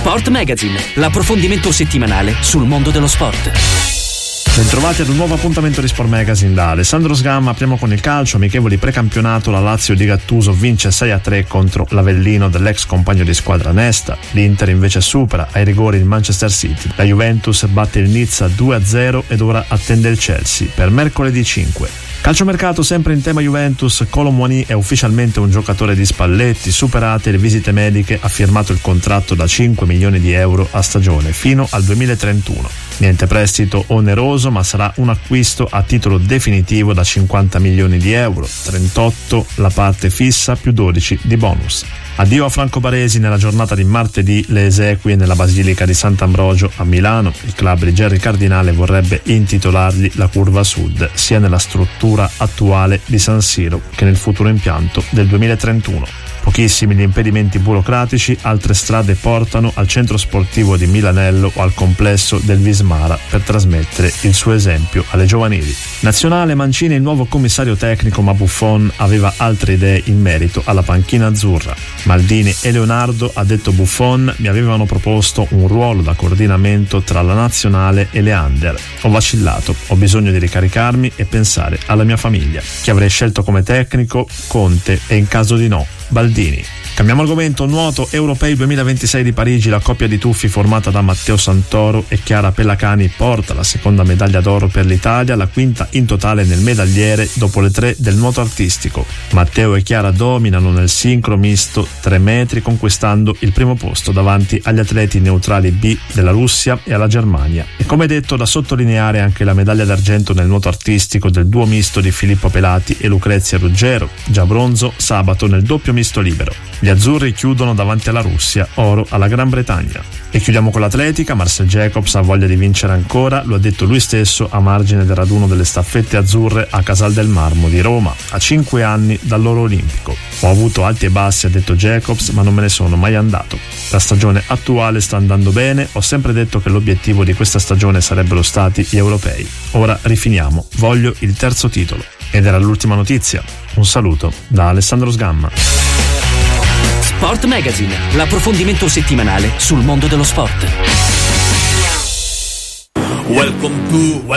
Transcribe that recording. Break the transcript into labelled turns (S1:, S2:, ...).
S1: Sport Magazine, l'approfondimento settimanale sul mondo dello sport.
S2: Bentrovati ad un nuovo appuntamento di Sport Magazine da Alessandro Sgamma. Apriamo con il calcio, amichevoli precampionato. La Lazio di Gattuso vince 6-3 contro l'Avellino dell'ex compagno di squadra Nesta. L'Inter invece supera ai rigori il Manchester City. La Juventus batte il Nizza 2-0 ed ora attende il Chelsea per mercoledì 5. Calciomercato sempre in tema Juventus. Kolo Muani è ufficialmente un giocatore di Spalletti. Superate le visite mediche, ha firmato il contratto da 5 milioni di euro a stagione fino al 2031. Niente prestito oneroso, ma sarà un acquisto a titolo definitivo da 50 milioni di euro, 38 la parte fissa più 12 di bonus. Addio a Franco Baresi. Nella giornata di martedì le esequie nella Basilica di Sant'Ambrogio a Milano. Il club di Gerry Cardinale vorrebbe intitolargli la Curva Sud, sia nella struttura attuale di San Siro che nel futuro impianto del 2031. Pochissimi gli impedimenti burocratici, altre strade portano al centro sportivo di Milanello o al complesso del Vismara per trasmettere il suo esempio alle giovanili. Nazionale Mancini il nuovo commissario tecnico, ma Buffon aveva altre idee in merito alla panchina azzurra. Maldini e Leonardo, ha detto Buffon, mi avevano proposto un ruolo da coordinamento tra la nazionale e le under. Ho vacillato, ho bisogno di ricaricarmi e pensare alla mia famiglia. Chi avrei scelto come tecnico? Conte, e in caso di no, Baldini. Cambiamo argomento. Nuoto, Europei 2026 di Parigi. La coppia di tuffi formata da Matteo Santoro e Chiara Pellacani porta la seconda medaglia d'oro per l'Italia, la quinta in totale nel medagliere dopo le 3 del nuoto artistico. Matteo e Chiara dominano nel sincro misto 3 metri, conquistando il primo posto davanti agli atleti neutrali B della Russia e alla Germania. E come detto, da sottolineare anche la medaglia d'argento nel nuoto artistico del duo misto di Filippo Pelati e Lucrezia Ruggero, già bronzo sabato nel doppio misto libero. Gli azzurri chiudono davanti alla Russia, oro alla Gran Bretagna. E chiudiamo con l'atletica. Marcel Jacobs ha voglia di vincere ancora, lo ha detto lui stesso a margine del raduno delle staffette azzurre a Casal del Marmo di Roma, a 5 anni dall'oro olimpico. Ho avuto alti e bassi, ha detto Jacobs, ma non me ne sono mai andato. La stagione attuale sta andando bene, ho sempre detto che l'obiettivo di questa stagione sarebbero stati gli europei. Ora rifiniamo, voglio il terzo titolo. Ed era l'ultima notizia. Un saluto da Alessandro Sgamma.
S1: Sport Magazine, l'approfondimento settimanale sul mondo dello sport.